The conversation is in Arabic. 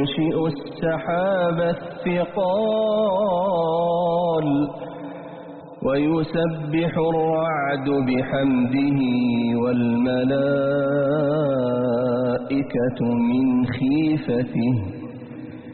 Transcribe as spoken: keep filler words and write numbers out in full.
ينشئ السحاب الثقال ويسبح الرعد بحمده والملائكة من خيفته